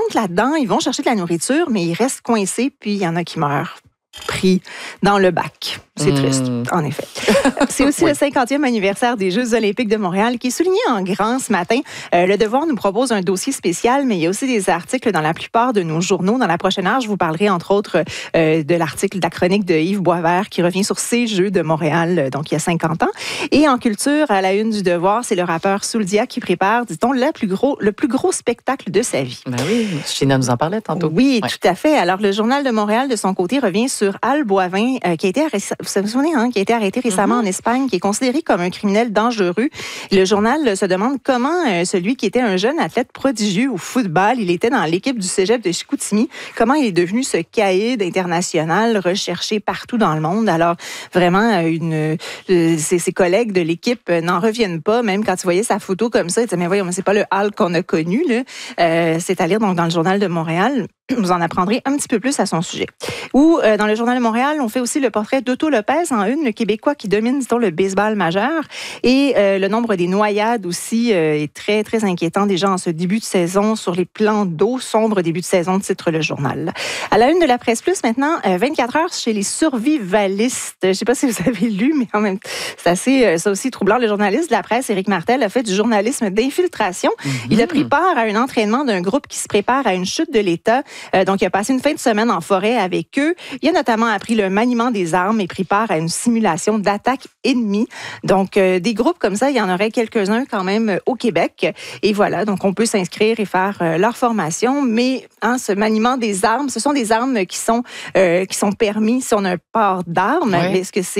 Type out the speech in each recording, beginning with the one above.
rentrent là-dedans, ils vont chercher de la nourriture, mais ils restent coincés, puis il y en a qui meurent pris dans le bac. C'est triste, en effet. C'est aussi le 50e anniversaire des Jeux olympiques de Montréal qui est souligné en grand ce matin. Le Devoir nous propose un dossier spécial, mais il y a aussi des articles dans la plupart de nos journaux. Dans la prochaine heure, je vous parlerai entre autres de l'article, de la chronique de Yves Boisvert qui revient sur ces Jeux de Montréal, donc il y a 50 ans. Et en culture, à la une du Devoir, c'est le rappeur Souldia qui prépare, dit-on, le plus gros spectacle de sa vie. Ben oui, China nous en parlait tantôt. Oui, tout à fait. Alors, le Journal de Montréal, de son côté, revient sur Al Boivin, qui a été qui a été arrêté récemment en Espagne, qui est considéré comme un criminel dangereux. Le journal se demande comment celui qui était un jeune athlète prodigieux au football, il était dans l'équipe du cégep de Chicoutimi, comment il est devenu ce caïd international recherché partout dans le monde. Alors, vraiment, ses collègues de l'équipe n'en reviennent pas, même quand ils voyaient sa photo comme ça, ils disaient, mais voyons, c'est pas le Al qu'on a connu, là. C'est à lire donc dans le Journal de Montréal. Vous en apprendrez un petit peu plus à son sujet. Ou dans le Journal de Montréal, on fait aussi le portrait d'Otto Lopez en une, le Québécois qui domine, disons, le baseball majeur. Et le nombre des noyades aussi est très, très inquiétant déjà en ce début de saison sur les plans d'eau. Sombre début de saison, titre le journal. À la une de la Presse Plus, maintenant, 24 heures chez les survivalistes. Je ne sais pas si vous avez lu, mais quand même, c'est assez, ça aussi troublant. Le journaliste de la presse, Éric Martel, a fait du journalisme d'infiltration. Il a pris part à un entraînement d'un groupe qui se prépare à une chute de l'État. Donc, il a passé une fin de semaine en forêt avec eux. Il a notamment appris le maniement des armes et pris part à une simulation d'attaque ennemie. Donc, des groupes comme ça, il y en aurait quelques-uns quand même au Québec. Et voilà, donc on peut s'inscrire et faire leur formation. Mais ce maniement des armes, ce sont des armes qui sont permis si on a un port d'armes. Oui. Mais est-ce que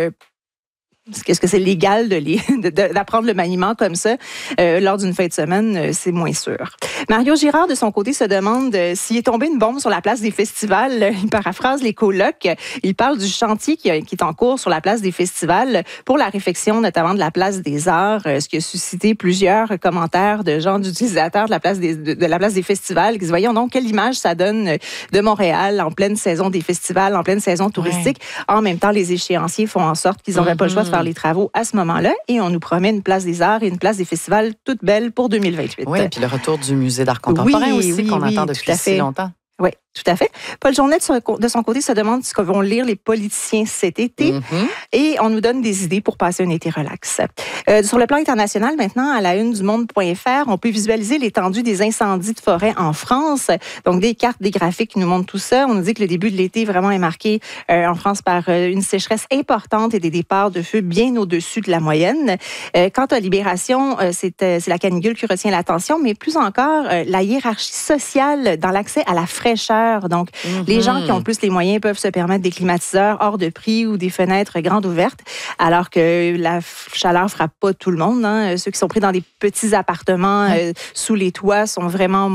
c'est légal d'apprendre le maniement comme ça lors d'une fin de semaine? C'est moins sûr. Mario Girard, de son côté, se demande s'il est tombé une bombe sur la place des festivals. Il paraphrase les colocs. Il parle du chantier qui est en cours sur la place des festivals pour la réfection, notamment de la place des Arts, ce qui a suscité plusieurs commentaires de gens, d'utilisateurs de la place des festivals qui disent, voyons donc, quelle image ça donne de Montréal en pleine saison des festivals, en pleine saison touristique. Ouais. En même temps, les échéanciers font en sorte qu'ils n'auraient pas le choix de faire les travaux à ce moment-là et on nous promet une place des arts et une place des festivals toute belle pour 2028. Oui, et puis le retour du musée d'art contemporain qu'on attend depuis si longtemps. Oui, tout à fait. Paul Journet, de son côté, se demande ce que vont lire les politiciens cet été. Et on nous donne des idées pour passer un été relax. Sur le plan international, maintenant, à la une du monde.fr, on peut visualiser l'étendue des incendies de forêt en France. Donc, des cartes, des graphiques qui nous montrent tout ça. On nous dit que le début de l'été vraiment est marqué en France par une sécheresse importante et des départs de feu bien au-dessus de la moyenne. Quant à Libération, c'est la canicule qui retient l'attention, mais plus encore, la hiérarchie sociale dans l'accès à la fraîcheur. Donc, les gens qui ont plus les moyens peuvent se permettre des climatiseurs hors de prix ou des fenêtres grandes ouvertes, alors que la chaleur frappe pas tout le monde. Hein. Ceux qui sont pris dans des petits appartements sous les toits sont vraiment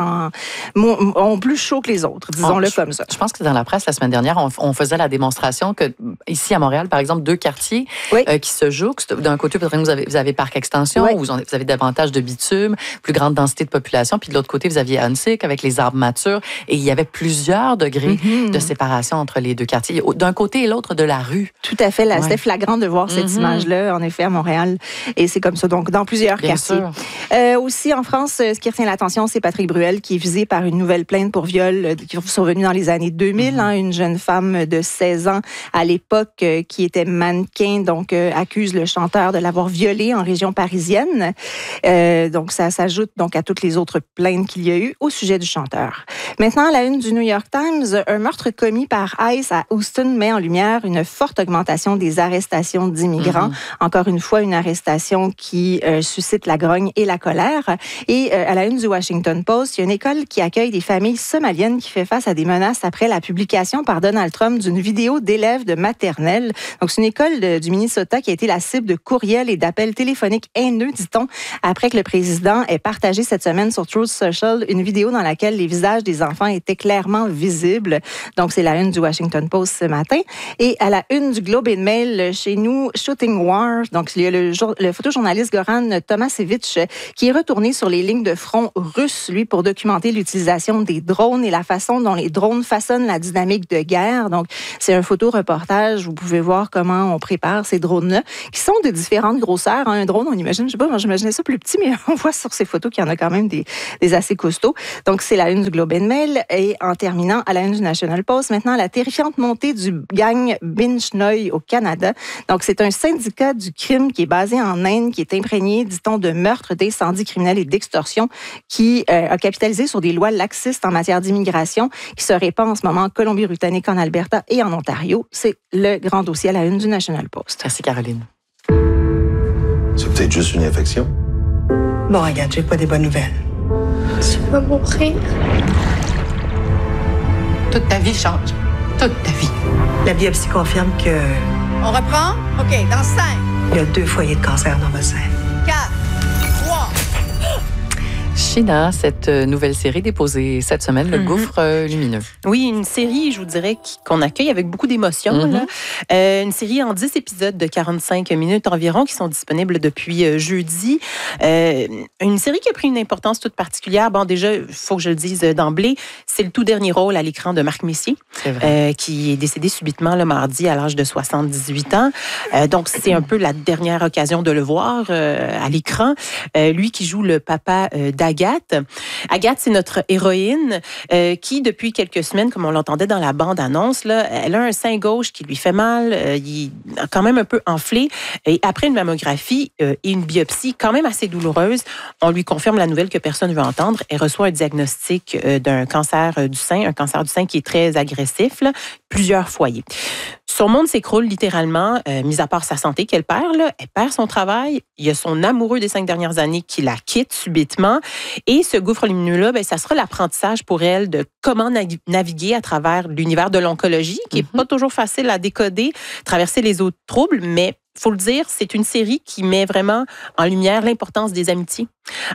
ont plus chaud que les autres, disons-le comme ça. Je pense que dans la presse, la semaine dernière, on faisait la démonstration que ici à Montréal, par exemple, 2 quartiers qui se jouxtent. D'un côté, peut-être que vous avez Parc Extension, où vous avez davantage de bitume, plus grande densité de population, puis de l'autre côté, vous aviez Huntsic avec les arbres matures, et il y avait plusieurs degrés de séparation entre les 2 quartiers, d'un côté et l'autre de la rue. Tout à fait. C'était flagrant de voir cette image-là, en effet, à Montréal. Et c'est comme ça, donc, dans plusieurs quartiers. Aussi, en France, ce qui retient l'attention, c'est Patrick Bruel, qui est visé par une nouvelle plainte pour viol qui est survenue dans les années 2000. Une jeune femme de 16 ans, à l'époque, qui était mannequin, donc accuse le chanteur de l'avoir violée en région parisienne. Donc, ça s'ajoute donc à toutes les autres plaintes qu'il y a eu au sujet du chanteur. Maintenant, à la une du New York Times, un meurtre commis par ICE à Houston met en lumière une forte augmentation des arrestations d'immigrants. Encore une fois, une arrestation qui suscite la grogne et la colère. Et à la une du Washington Post, il y a une école qui accueille des familles somaliennes qui fait face à des menaces après la publication par Donald Trump d'une vidéo d'élèves de maternelle. Donc, c'est une école du Minnesota qui a été la cible de courriels et d'appels téléphoniques haineux, dit-on, après que le président ait partagé cette semaine sur Truth Social une vidéo dans laquelle les visages des enfants enfants étaient clairement visibles. Donc, c'est la une du Washington Post ce matin. Et à la une du Globe and Mail, chez nous, Shooting War. Donc, il y a le photojournaliste Goran Tomasevich qui est retourné sur les lignes de front russes, lui, pour documenter l'utilisation des drones et la façon dont les drones façonnent la dynamique de guerre. Donc, c'est un photoreportage. Vous pouvez voir comment on prépare ces drones-là, qui sont de différentes grosseurs. Un drone, on imagine, je sais pas, moi j'imaginais ça plus petit, mais on voit sur ces photos qu'il y en a quand même des assez costauds. Donc, c'est la une du Globe and Mail. Et en terminant, à la une du National Post, maintenant, la terrifiante montée du gang Binchnoi au Canada. Donc, c'est un syndicat du crime qui est basé en Inde, qui est imprégné, dit-on, de meurtres, d'incendies criminels et d'extorsion, qui a capitalisé sur des lois laxistes en matière d'immigration, qui se répand en ce moment en Colombie-Britannique, en Alberta et en Ontario. C'est le grand dossier à la une du National Post. Merci, Caroline. C'est peut-être juste une infection. Bon, regarde, j'ai pas des bonnes nouvelles. Tu vas mourir. Toute ta vie change. Toute ta vie. La biopsie confirme que... On reprend? OK, dans 5, il y a 2 foyers de cancer dans votre sein. 4, 3. China, cette nouvelle série déposée cette semaine, Le Gouffre lumineux. Oui, une série, je vous dirais, qu'on accueille avec beaucoup d'émotion. Une série en 10 épisodes de 45 minutes environ qui sont disponibles depuis jeudi. Une série qui a pris une importance toute particulière. Bon, déjà, il faut que je le dise d'emblée, c'est le tout dernier rôle à l'écran de Marc Messier, qui est décédé subitement le mardi à l'âge de 78 ans. Donc, c'est un peu la dernière occasion de le voir à l'écran. Lui qui joue le papa d'Agathe. Agathe, c'est notre héroïne qui, depuis quelques semaines, comme on l'entendait dans la bande-annonce, là, elle a un sein gauche qui lui fait mal, il est quand même un peu enflé. Et après une mammographie et une biopsie quand même assez douloureuse, on lui confirme la nouvelle que personne ne veut entendre. Elle reçoit un diagnostic d'un cancer du sein, un cancer du sein qui est très agressif, là, plusieurs foyers. Son monde s'écroule littéralement, mis à part sa santé qu'elle perd. Là, elle perd son travail. Il y a son amoureux des 5 dernières années qui la quitte subitement. Et ce gouffre lumineux-là, ça sera l'apprentissage pour elle de comment naviguer à travers l'univers de l'oncologie, qui n'est pas toujours facile à décoder, traverser les autres troubles, mais il faut le dire, c'est une série qui met vraiment en lumière l'importance des amitiés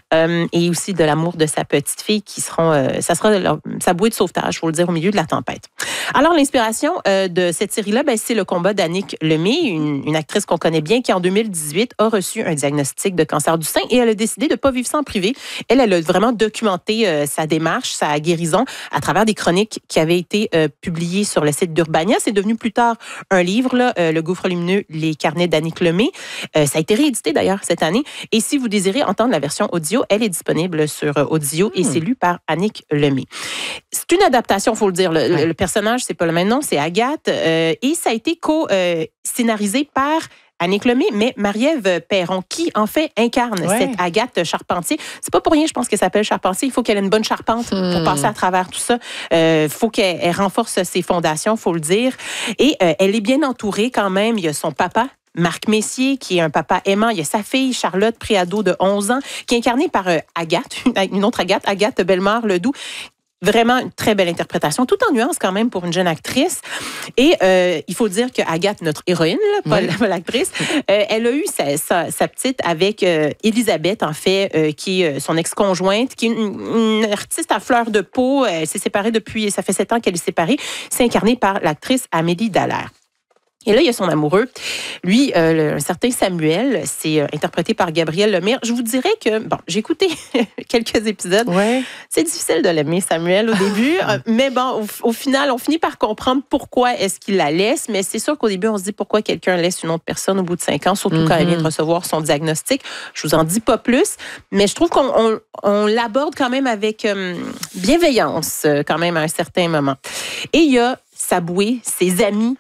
et aussi de l'amour de sa petite fille qui ça sera sa bouée de sauvetage, il faut le dire, au milieu de la tempête. Alors, l'inspiration de cette série-là, c'est le combat d'Annick Lemay, une actrice qu'on connaît bien, qui en 2018 a reçu un diagnostic de cancer du sein et elle a décidé de ne pas vivre ça en privé. Elle a vraiment documenté sa démarche, sa guérison à travers des chroniques qui avaient été publiées sur le site d'Urbania. C'est devenu plus tard un livre, là, Le Gouffre lumineux, les carnets d'Annick Lemay. Ça a été réédité d'ailleurs cette année. Et si vous désirez entendre la version audio, elle est disponible sur audio et c'est lu par Annick Lemay. C'est une adaptation, il faut le dire. Le personnage, c'est pas le même nom, c'est Agathe. Et ça a été co-scénarisé par Annick Lemay, mais Marie-Ève Perron, qui en fait incarne cette Agathe Charpentier. C'est pas pour rien, je pense qu'elle s'appelle Charpentier. Il faut qu'elle ait une bonne charpente pour passer à travers tout ça. Il faut qu'elle renforce ses fondations, il faut le dire. Et elle est bien entourée quand même. Il y a son papa, Marc Messier, qui est un papa aimant. Il y a sa fille, Charlotte, préado de 11 ans, qui est incarnée par Agathe, une autre Agathe, Agathe Bellemare-Ledoux. Vraiment une très belle interprétation, tout en nuance quand même pour une jeune actrice. Et il faut dire que Agathe, notre héroïne, là, pas l'actrice, elle a eu sa petite avec Elisabeth, en fait, qui est son ex-conjointe, qui est une artiste à fleur de peau. Elle s'est séparée ça fait 7 ans qu'elle est séparée. C'est incarné par l'actrice Amélie Dallaire. Et là, il y a son amoureux. Lui, un certain Samuel, c'est interprété par Gabriel Lemire. Je vous dirais que, j'ai écouté quelques épisodes. C'est difficile de l'aimer, Samuel, au début. Mais bon, au final, on finit par comprendre pourquoi est-ce qu'il la laisse. Mais c'est sûr qu'au début, on se dit pourquoi quelqu'un laisse une autre personne au bout de 5 ans, surtout quand elle vient de recevoir son diagnostic. Je vous en dis pas plus. Mais je trouve qu'on l'aborde quand même avec bienveillance, quand même, à un certain moment. Et il y a sa bouée, ses amis,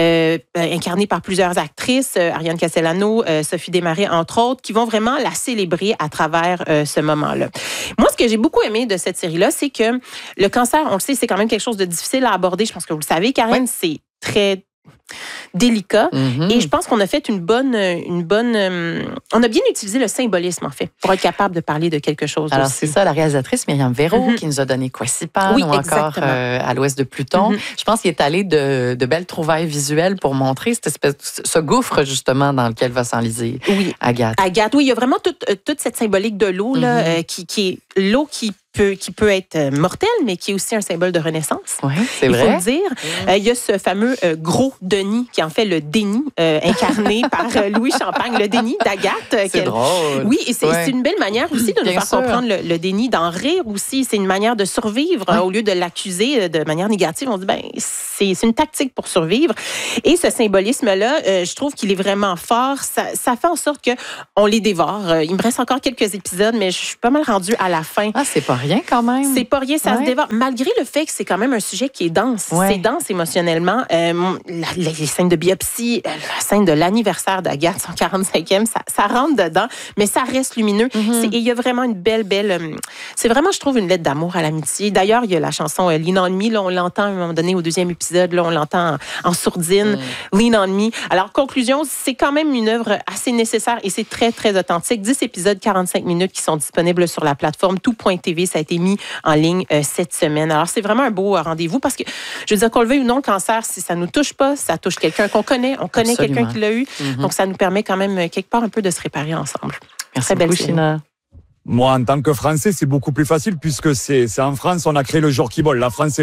incarnés par plusieurs actrices, Ariane Castellano, Sophie Desmarais, entre autres, qui vont vraiment la célébrer à travers ce moment-là. Moi, ce que j'ai beaucoup aimé de cette série-là, c'est que le cancer, on le sait, c'est quand même quelque chose de difficile à aborder. Je pense que vous le savez, Karine, c'est très délicat. Et je pense qu'on a fait une bonne... on a bien utilisé le symbolisme, en fait, pour être capable de parler de quelque chose. Alors, aussi. c'est ça, la réalisatrice Myriam Véro, qui nous a donné Quasipan, ou encore À l'ouest de Pluton. Je pense qu'il est allé de belles trouvailles visuelles pour montrer ce gouffre, justement, dans lequel va s'enliser Agathe. Agathe, oui, il y a vraiment toute cette symbolique de l'eau, là, qui est l'eau qui qui peut être mortel, mais qui est aussi un symbole de renaissance. Oui, c'est vrai. Il faut le dire. Il y a ce fameux gros Denis, qui est en fait le déni, incarné par Louis Champagne, le déni d'Agathe. C'est drôle. Oui, et c'est une belle manière aussi de nous faire comprendre le déni, d'en rire aussi. C'est une manière de survivre. Au lieu de l'accuser de manière négative, on dit, c'est une tactique pour survivre. Et ce symbolisme-là, je trouve qu'il est vraiment fort. Ça fait en sorte qu'on les dévore. Il me reste encore quelques épisodes, mais je suis pas mal rendue à la fin. Ah, c'est pas rien quand même. C'est pas rien, ça se dévore. Malgré le fait que c'est quand même un sujet qui est dense. C'est dense émotionnellement. Les scènes de biopsie, la scène de l'anniversaire d'Agathe, son 45e, ça rentre dedans, mais ça reste lumineux. Et il y a vraiment une belle... c'est vraiment, je trouve, une lettre d'amour à l'amitié. D'ailleurs, il y a la chanson Lean on Me. Là, on l'entend à un moment donné au deuxième épisode. Là, on l'entend en sourdine. Lean on Me. Alors, conclusion, c'est quand même une œuvre assez nécessaire et c'est très, très authentique. 10 épisodes, 45 minutes qui sont disponibles sur la plateforme tout.tv. Ça a été mis en ligne cette semaine. Alors, c'est vraiment un beau rendez-vous parce que, je veux dire, qu'on le veuille ou non, le cancer, si ça nous touche pas, ça touche quelqu'un qu'on connaît. On connaît quelqu'un qui l'a eu. Donc, ça nous permet quand même, quelque part, un peu de se réparer ensemble. Merci beaucoup, China. Moi, en tant que Français, c'est beaucoup plus facile puisque c'est en France, on a créé le Jorky Ball. La France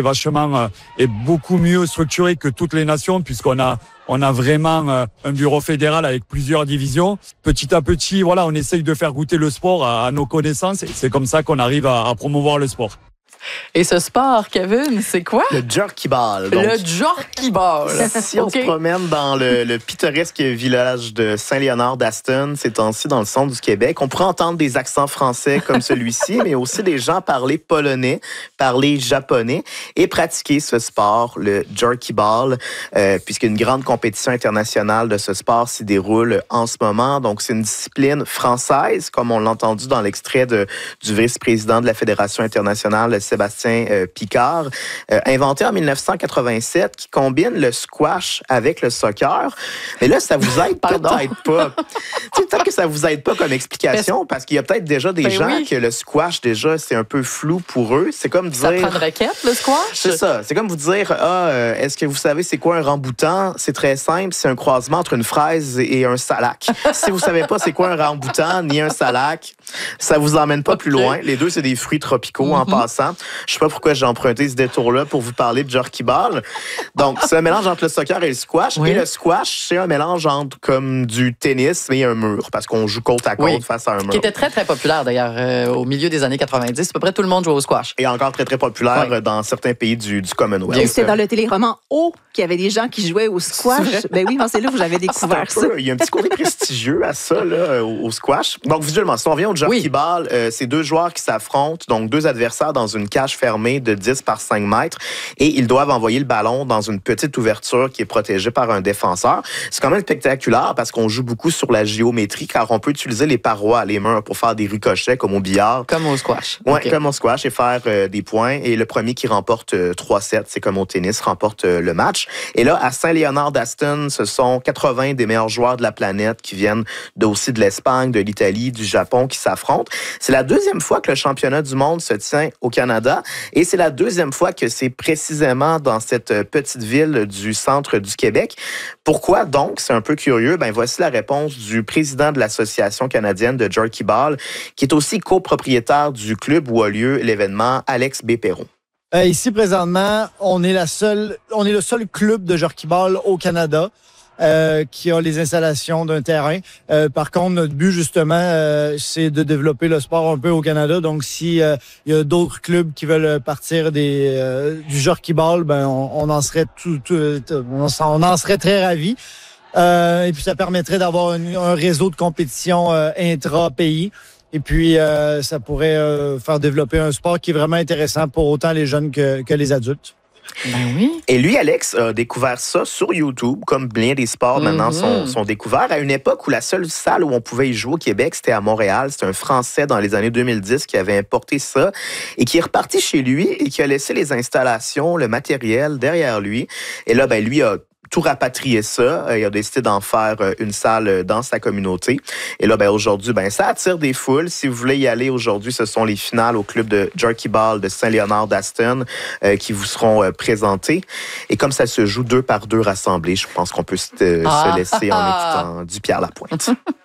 est beaucoup mieux structurée que toutes les nations puisqu'on a vraiment un bureau fédéral avec plusieurs divisions. Petit à petit, voilà, on essaye de faire goûter le sport à nos connaissances et c'est comme ça qu'on arrive à promouvoir le sport. Et ce sport, Kevin, c'est quoi? Le Jerky Ball. Donc, le Jerky Ball. Si on se promène dans le pittoresque village de Saint-Léonard d'Aston, ces temps-ci dans le centre du Québec, on pourrait entendre des accents français comme celui-ci, mais aussi des gens parler polonais, parler japonais et pratiquer ce sport, le Jerky Ball, puisqu'une grande compétition internationale de ce sport s'y déroule en ce moment. Donc, c'est une discipline française, comme on l'a entendu dans l'extrait du vice-président de la Fédération internationale, Sébastien Picard, inventé en 1987, qui combine le squash avec le soccer. Mais là, ça vous aide peut-être pas. Peut-être que ça vous aide pas comme explication, parce qu'il y a peut-être déjà des gens que le squash, déjà, c'est un peu flou pour eux. C'est comme dire... Ça prend une raquette, le squash? C'est ça. C'est comme vous dire, est-ce que vous savez c'est quoi un ramboutan? C'est très simple. C'est un croisement entre une fraise et un salac. Si vous savez pas c'est quoi un ramboutan ni un salac, ça vous emmène pas plus loin. Les deux, c'est des fruits tropicaux en passant. Je sais pas pourquoi j'ai emprunté ce détour-là pour vous parler de Jerky Ball. Donc, c'est un mélange entre le soccer et le squash. Et le squash, c'est un mélange entre comme du tennis et un mur, parce qu'on joue côte à côte face à un mur. Qui était très, très populaire, d'ailleurs, au milieu des années 90. À peu près tout le monde jouait au squash. Et encore très, très populaire dans certains pays du Commonwealth. C'était dans le téléroman O qu'il y avait des gens qui jouaient au squash. Ben oui, c'est là où j'avais découvert ça. Il y a un petit côté prestigieux à ça, là, au squash. Donc, visuellement, si on vient au Jerky Ball, c'est deux joueurs qui s'affrontent, donc deux adversaires dans une cage fermée de 10 par 5 mètres, et ils doivent envoyer le ballon dans une petite ouverture qui est protégée par un défenseur. C'est quand même spectaculaire parce qu'on joue beaucoup sur la géométrie, car on peut utiliser les parois, les murs, pour faire des ricochets comme au billard. Comme au squash. Oui, comme au squash, et faire des points. Et le premier qui remporte 3-7, c'est comme au tennis, remporte le match. Et là, à Saint-Léonard d'Aston, ce sont 80 des meilleurs joueurs de la planète qui viennent aussi de l'Espagne, de l'Italie, du Japon, qui s'affrontent. C'est la deuxième fois que le championnat du monde se tient au Canada, et c'est la deuxième fois que c'est précisément dans cette petite ville du centre du Québec. Pourquoi donc? C'est un peu curieux. Voici la réponse du président de l'Association canadienne de Jerky Ball, qui est aussi copropriétaire du club où a lieu l'événement, Alex B. Perron. Ici, présentement, on est le seul club de Jerky Ball au Canada qui a les installations d'un terrain. Par contre, notre but, justement, c'est de développer le sport un peu au Canada. Donc, s'il y a d'autres clubs qui veulent partir du Jerky Ball, on en serait on en serait très ravis. Et puis, ça permettrait d'avoir un réseau de compétition intra-pays. Et puis, ça pourrait faire développer un sport qui est vraiment intéressant pour autant les jeunes que les adultes. Oui. Et lui, Alex, a découvert ça sur YouTube, comme bien des sports maintenant sont découverts, à une époque où la seule salle où on pouvait y jouer au Québec, c'était à Montréal. C'était un Français dans les années 2010 qui avait importé ça et qui est reparti chez lui et qui a laissé les installations, le matériel derrière lui. Et là, lui a tout rapatrier ça. Il a décidé d'en faire une salle dans sa communauté. Et là, aujourd'hui, ça attire des foules. Si vous voulez y aller aujourd'hui, ce sont les finales au club de Jerky Ball de Saint-Léonard d'Aston qui vous seront présentées. Et comme ça se joue 2 par 2 rassemblés, je pense qu'on peut se laisser en écoutant du Pierre Lapointe.